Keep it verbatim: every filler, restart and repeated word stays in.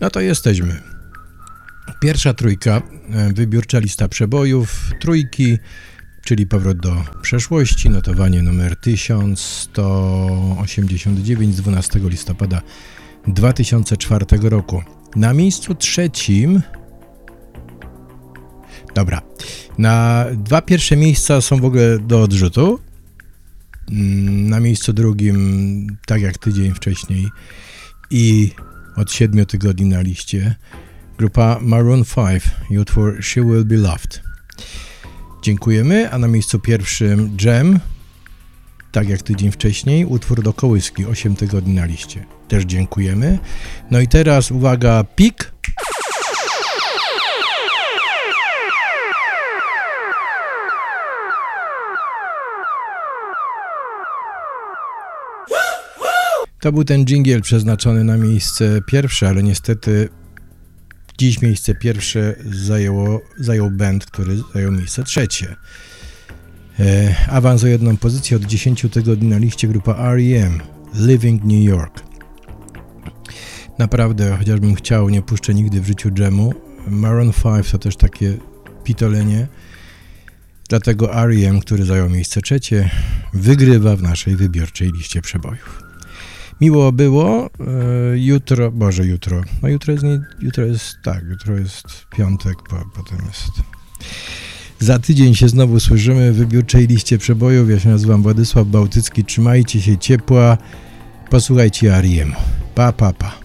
No to jesteśmy. Pierwsza trójka, wybiórcza lista przebojów, trójki, czyli powrót do przeszłości, notowanie numer tysiąc sto osiemdziesiąt dziewięć z dwunastego listopada dwa tysiące czwartego roku. Na miejscu trzecim... Dobra, na dwa pierwsze miejsca są w ogóle do odrzutu. Na miejscu drugim, tak jak tydzień wcześniej i od siedmiu tygodni na liście, grupa Maroon pięć i utwór She Will Be Loved. Dziękujemy, a na miejscu pierwszym Jam, tak jak tydzień wcześniej, utwór do kołyski, osiem tygodni na liście. Też dziękujemy. No i teraz uwaga, pik. To był ten dżingiel przeznaczony na miejsce pierwsze, ale niestety dziś miejsce pierwsze zajęło, zajął band, który zajął miejsce trzecie. E, awans o jedną pozycję od dziesięciu tygodni na liście grupa R E M, Living New York. Naprawdę, chociażbym chciał, nie puszczę nigdy w życiu Jamu. Maroon pięć to też takie pitolenie. Dlatego R E M, który zajął miejsce trzecie, wygrywa w naszej wybiórczej liście przebojów. Miło było, e, jutro, Boże jutro, no jutro jest, nie, jutro jest, tak, jutro jest piątek, po, potem jest... Za tydzień się znowu słyszymy w wybiórczej liście przebojów. Ja się nazywam Władysław Bałtycki, trzymajcie się ciepła, posłuchajcie R E M. Pa, pa, pa.